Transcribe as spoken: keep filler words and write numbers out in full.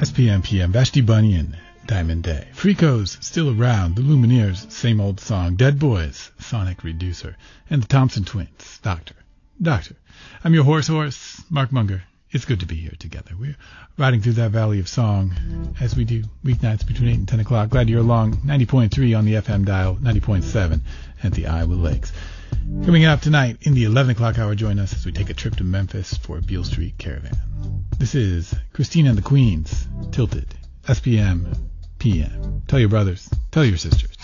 S P M P M, Vashti Bunyan, Diamond Day. Freakos, Still Around, The Lumineers, Same Old Song, Dead Boys, Sonic Reducer, and the Thompson Twins, Doctor, Doctor. I'm your horse horse, Mark Munger. It's good to be here together. We're riding through that valley of song as we do weeknights between eight and ten o'clock. Glad you're along. ninety point three on the F M dial, ninety point seven at the Iowa Lakes. Coming up tonight in the eleven o'clock hour, join us as we take a trip to Memphis for a Beale Street Caravan. This is Christina and the Queens, Tilted, S P M P M. Tell your brothers, tell your sisters.